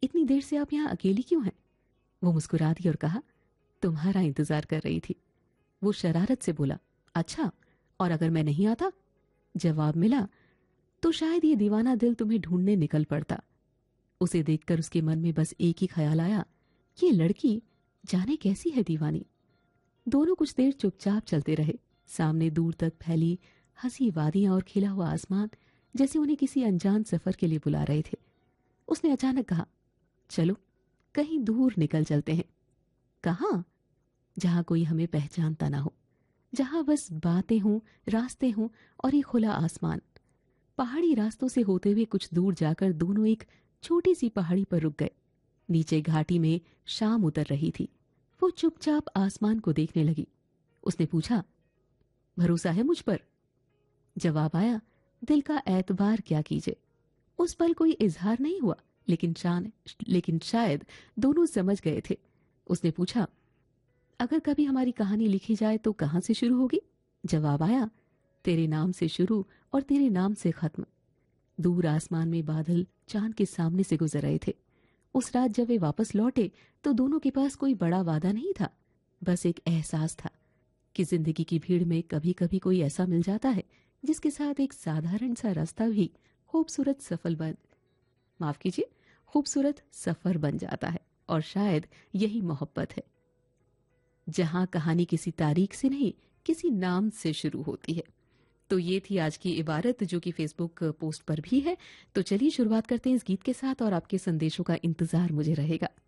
इतनी देर से आप यहाँ अकेली क्यों हैं? वो मुस्कुरा दी और कहा, तुम्हारा इंतजार कर रही थी। वो शरारत से बोला, अच्छा, और अगर मैं नहीं आता? जवाब मिला, तो शायद ये दीवाना दिल तुम्हें ढूंढने निकल पड़ता। उसे देखकर उसके मन में बस एक ही ख्याल आया, ये लड़की जाने कैसी है दीवानी। दोनों कुछ देर चुपचाप चलते रहे। सामने दूर तक फैली हंसी वादियां और खिला हुआ आसमान जैसे उन्हें किसी अनजान सफर के लिए बुला रहे थे। उसने अचानक कहा, चलो कहीं दूर निकल चलते हैं। कहाँ? जहां कोई हमें पहचानता ना हो, जहां बस बातें हों, रास्ते हों और ये खुला आसमान। पहाड़ी रास्तों से होते हुए कुछ दूर जाकर दोनों एक छोटी सी पहाड़ी पर रुक गए। नीचे घाटी में शाम उतर रही थी। वो चुपचाप आसमान को देखने लगी। उसने पूछा, भरोसा है मुझ पर? जवाब आया, दिल का एतबार क्या कीजिए। उस पल कोई इजहार नहीं हुआ, लेकिन शायद दोनों समझ गए थे। उसने पूछा, अगर कभी हमारी कहानी लिखी जाए तो कहां से शुरू होगी? जवाब आया, तेरे नाम से शुरू और तेरे नाम से खत्म। दूर आसमान में बादल चांद के सामने से गुजर रहे थे। उस रात जब वे वापस लौटे तो दोनों के पास कोई बड़ा वादा नहीं था, बस एक एहसास था कि जिंदगी की भीड़ में कभी कभी कोई ऐसा मिल जाता है जिसके साथ एक साधारण सा रास्ता भी खूबसूरत सफर बन जाता है। और शायद यही मोहब्बत है, जहां कहानी किसी तारीख से नहीं, किसी नाम से शुरू होती है। तो ये थी आज की इबारत, जो कि फेसबुक पोस्ट पर भी है। तो चलिए शुरुआत करते हैं इस गीत के साथ और आपके संदेशों का इंतजार मुझे रहेगा।